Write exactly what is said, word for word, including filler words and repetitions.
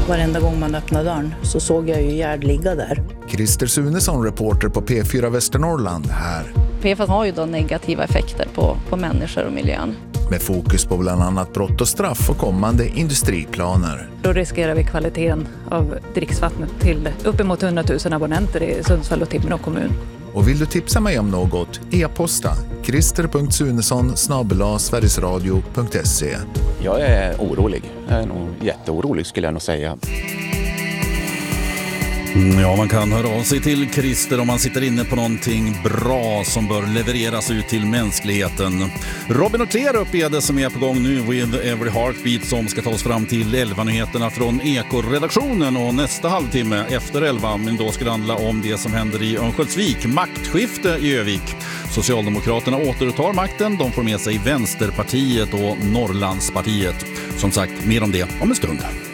Varenda gång man öppnade dörren så såg jag ju Gerd ligga där. Christer Sunesson, reporter på P fyra Västernorrland här. P F A S har ju då negativa effekter på, på människor och miljön. Med fokus på bland annat brott och straff och kommande industriplaner. Då riskerar vi kvaliteten av dricksvattnet till uppemot hundratusen abonnenter i Sundsvall och Timrå kommun. Och vill du tipsa mig om något? E-posta christer punkt sunesson snabel-a sverigesradio punkt se. Jag är orolig. Jag är nog jätteorolig skulle jag nog säga. Ja, man kan höra av sig till Christer om man sitter inne på någonting bra som bör levereras ut till mänskligheten. Robin och Klerup är det som är på gång nu with Every Heartbeat som ska ta oss fram till elva-nyheterna från Eko-redaktionen, och nästa halvtimme efter elva, men då ska det handla om det som händer i Örnsköldsvik. Maktskifte i Övik. Socialdemokraterna återtar makten, de får med sig Vänsterpartiet och Norrlandspartiet. Som sagt, mer om det om en stund.